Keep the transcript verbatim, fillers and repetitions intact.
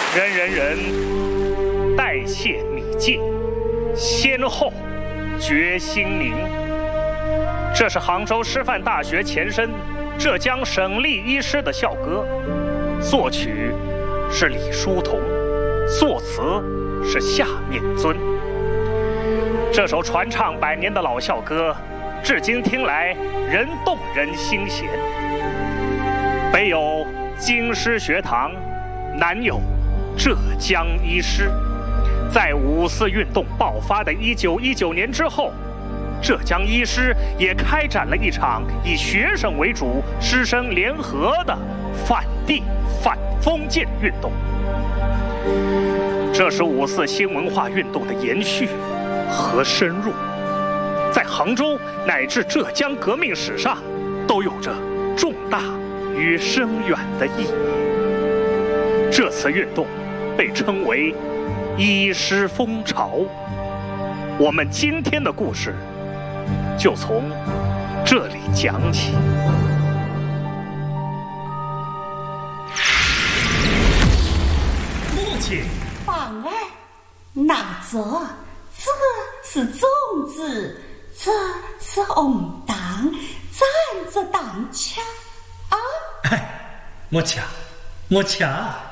人人人，代谢米芥，先后决心宁。这是杭州师范大学前身浙江省立医师的校歌，作曲是李叔同，作词是夏面尊。这首传唱百年的老校歌，至今听来仍动人心弦。北有京师学堂，南有浙江医师。在五四运动爆发的一九一九年之后，浙江医师也开展了一场以学生为主、师生联合的反帝反封建运动。这是五四新文化运动的延续和深入，在杭州乃至浙江革命史上都有着重大与深远的意义。这次运动被称为医师风潮。我们今天的故事就从这里讲起。 母亲， 放儿，那这这是粽子，这是红糖，蘸着当掐啊！ 哎，莫掐，莫掐。